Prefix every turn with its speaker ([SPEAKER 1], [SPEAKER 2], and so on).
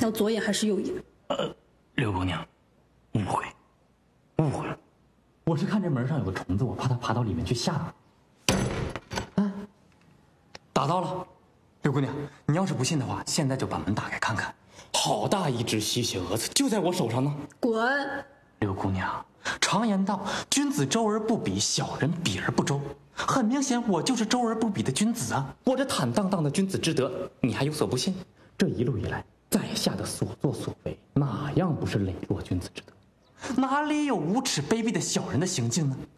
[SPEAKER 1] 到左眼还是右眼？
[SPEAKER 2] 刘姑娘，误会了。我是看这门上有个虫子，我怕它爬到里面去吓你。打到了。刘姑娘，你要是不信的话，现在就把门打开看看。好大一只吸血蛾子，就在我手上呢。
[SPEAKER 1] 滚！
[SPEAKER 2] 刘姑娘，常言道，君子周而不比，小人比而不周。很明显，我就是周而不比的君子啊！我这坦荡荡的君子之德，你还有所不信？这一路以来，在下的所作所为，哪样不是磊落君子之德？哪里有无耻卑鄙的小人的行径呢？